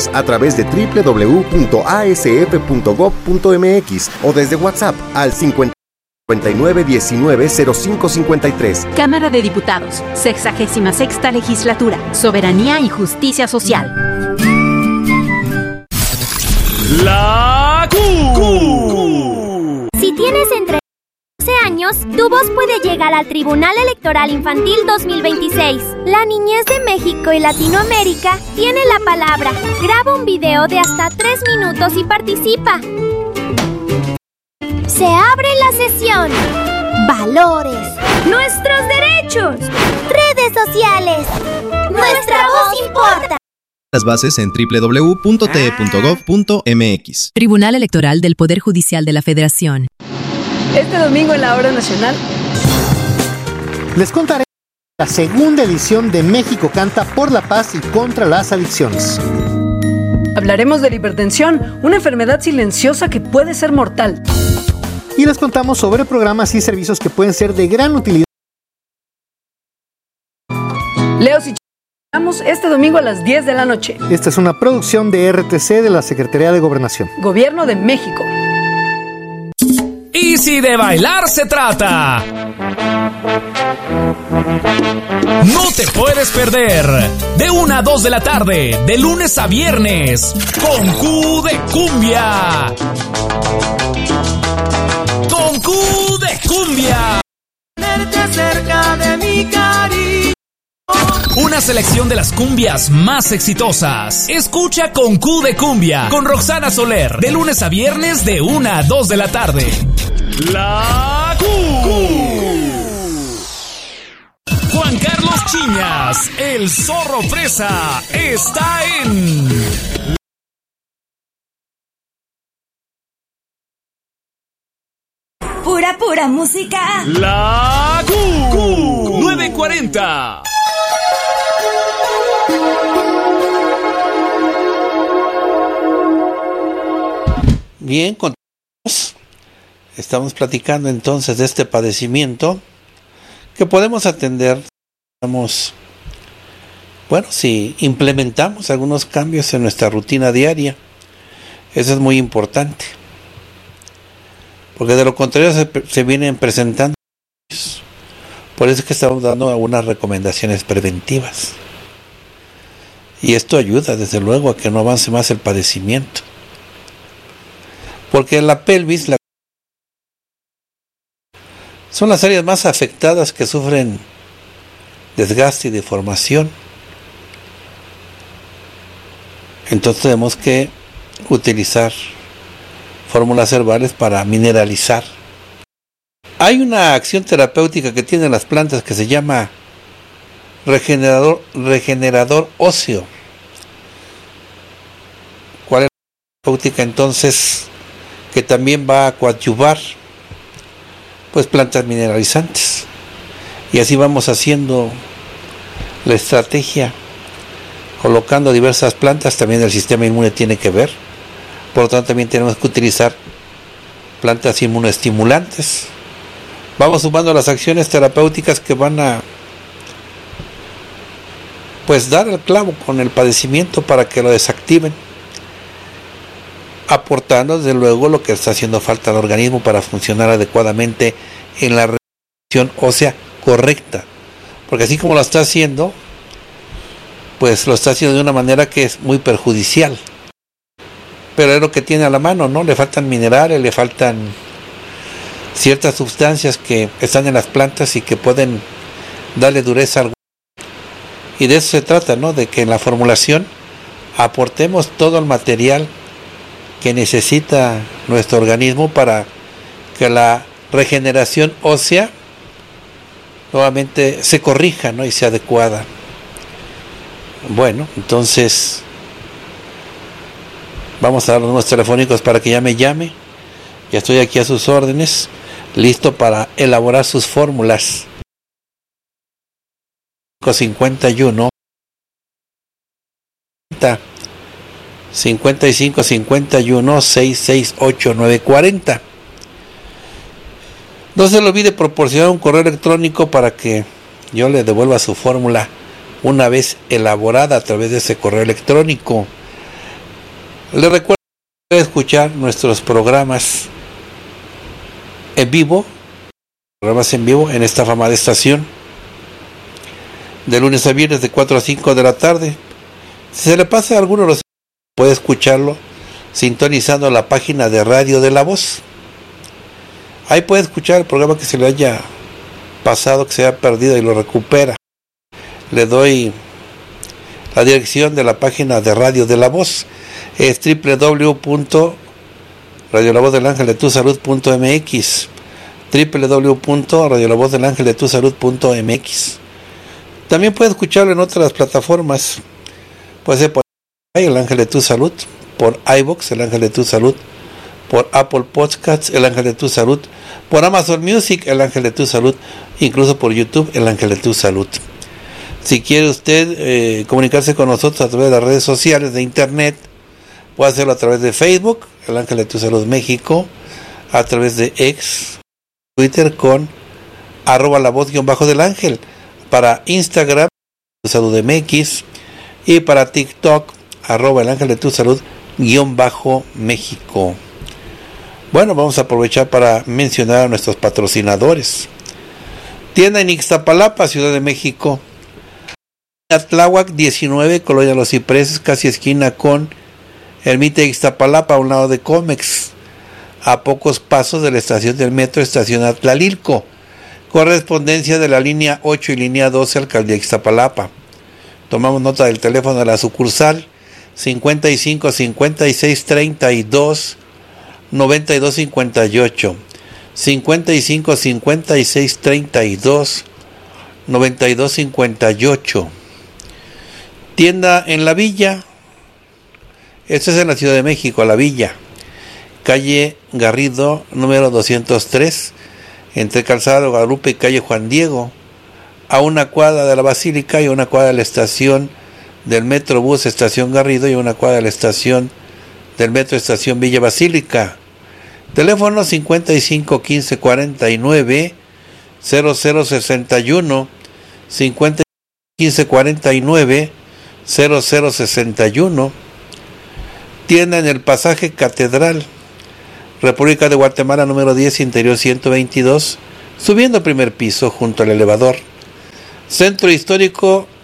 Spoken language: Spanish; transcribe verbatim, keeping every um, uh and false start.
a través de doble u doble u doble u punto a s f punto gov punto m x o desde WhatsApp al cincuenta y nueve diecinueve cero cinco cincuenta y tres. Cámara de Diputados, sexagésima sexta Legislatura, Soberanía y Justicia Social. La Q. Si tienes entre doce años, tu voz puede llegar al Tribunal Electoral Infantil dos mil veintiséis. La niñez de México y Latinoamérica tiene la palabra. Graba un video de hasta tres minutos y participa. Se abre la sesión. Valores. Nuestros derechos. Redes sociales. Nuestra voz importa. Las bases en doble u doble u doble u punto t e punto gov punto m x. Tribunal Electoral del Poder Judicial de la Federación. Este domingo en la Hora Nacional les contaré la segunda edición de México Canta por la Paz y contra las Adicciones. hablaremos de la hipertensión, una enfermedad silenciosa que puede ser mortal. Y les contamos sobre programas y servicios que pueden ser de gran utilidad. Leo si Vamos este domingo a las diez de la noche. Esta es una producción de R T C de la Secretaría de Gobernación. Gobierno de México. Y si de bailar se trata, no te puedes perder de una a dos de la tarde, de lunes a viernes, con Q de Cumbia. Con Q de Cumbia. Tenerte cerca de mi cariño. Una selección de las cumbias más exitosas. Escucha con Q de Cumbia, con Roxana Soler, de lunes a viernes de una a dos de la tarde. La Q. Juan Carlos Chiñas, el zorro fresa, está en... Pura, pura música. La Q. nueve cuarenta. Bien, continuamos. Estamos platicando entonces de este padecimiento que podemos atender, digamos, bueno, si implementamos algunos cambios en nuestra rutina diaria. Eso es muy importante, porque de lo contrario se, se vienen presentando. Por eso es que estamos dando algunas recomendaciones preventivas. Y esto ayuda, desde luego, a que no avance más el padecimiento. Porque la pelvis la... son las áreas más afectadas que sufren desgaste y deformación. Entonces tenemos que utilizar fórmulas herbales para mineralizar. Hay una acción terapéutica que tienen las plantas que se llama regenerador, regenerador óseo. ¿Cuál es la terapéutica entonces? Que también va a coadyuvar pues plantas mineralizantes, y así vamos haciendo la estrategia, colocando diversas plantas. También el sistema inmune tiene que ver, por lo tanto también tenemos que utilizar plantas inmunoestimulantes. Vamos sumando las acciones terapéuticas que van a pues dar el clavo con el padecimiento para que lo desactiven, aportando desde luego lo que está haciendo falta al organismo para funcionar adecuadamente en la regeneración ósea correcta. Porque así como lo está haciendo, pues lo está haciendo de una manera que es muy perjudicial. Pero es lo que tiene a la mano, ¿no? Le faltan minerales, le faltan ciertas sustancias que están en las plantas y que pueden darle dureza al hueso. Y de eso se trata, ¿no? De que en la formulación aportemos todo el material que necesita nuestro organismo para que la regeneración ósea nuevamente se corrija, ¿no? Y sea adecuada. Bueno, entonces vamos a dar los números telefónicos para que ya me llame. Ya estoy aquí a sus órdenes, listo para elaborar sus fórmulas. cincuenta y uno cincuenta y cinco cincuenta y uno seiscientos sesenta y ocho novecientos cuarenta. No se le olvide proporcionar un correo electrónico para que yo le devuelva su fórmula una vez elaborada a través de ese correo electrónico. Les recuerdo que pueden escuchar nuestros programas en vivo, programas en vivo en esta famada estación, de lunes a viernes de cuatro a cinco de la tarde. Si se le pasa a alguno, los puede escucharlo sintonizando la página de Radio de la Voz. Ahí puede escuchar el programa que se le haya pasado, que se haya perdido, y lo recupera. Le doy la dirección de la página de Radio de la Voz. Es doble u doble u doble u punto radio la voz del ángel de tu salud punto m x, doble u doble u doble u punto radio la voz del ángel de tu salud punto m x. También puede escucharlo en otras plataformas. Puede ser por El Ángel de tu Salud, por iVoox, El Ángel de tu Salud, por Apple Podcasts, El Ángel de tu Salud, por Amazon Music, El Ángel de tu Salud, incluso por YouTube, El Ángel de tu Salud. Si quiere usted eh, comunicarse con nosotros a través de las redes sociales de internet, puede hacerlo a través de Facebook, El Ángel de tu Salud México, a través de X, Twitter con arroba la voz guión bajo del ángel, para Instagram, Tu Salud M X, y para TikTok, arroba el ángel de tu salud guión bajo México. Bueno, vamos a aprovechar para mencionar a nuestros patrocinadores. Tienda en Ixtapalapa, Ciudad de México, Tláhuac diecinueve, Colonia Los Cipreses, casi esquina con Ermita Ixtapalapa, a un lado de Comex, a pocos pasos de la estación del metro, estación Atlalilco, correspondencia de la línea ocho y línea doce, Alcaldía Ixtapalapa. Tomamos nota del teléfono de la sucursal cincuenta y cinco, cincuenta y seis, treinta y dos, noventa y dos, cincuenta y ocho, cincuenta y cinco, cincuenta y seis, treinta y dos, noventa y dos, cincuenta y ocho. Tienda en La Villa, esto es en la Ciudad de México, La Villa, calle Garrido número doscientos tres, entre Calzada de Guadalupe y calle Juan Diego, a una cuadra de la Basílica y a una cuadra de la estación del Metrobús Estación Garrido y a una cuadra de la estación del Metro Estación Villa Basílica. Teléfono cincuenta y cinco, quince, cuarenta y nueve, cero cero sesenta y uno, cincuenta y cinco, quince, cuarenta y nueve, cero cero sesenta y uno. Tienda en el Pasaje Catedral, República de Guatemala número diez, interior ciento veintidós, subiendo al primer piso junto al elevador. Centro Histórico